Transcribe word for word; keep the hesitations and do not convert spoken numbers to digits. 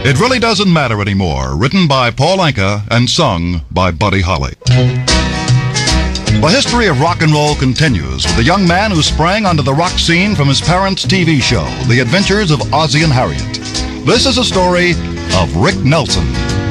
It Really Doesn't Matter Anymore, written by Paul Anka and sung by Buddy Holly. The history of rock and roll continues with a young man who sprang onto the rock scene from his parents' T V show, The Adventures of Ozzie and Harriet. This is a story of Rick Nelson.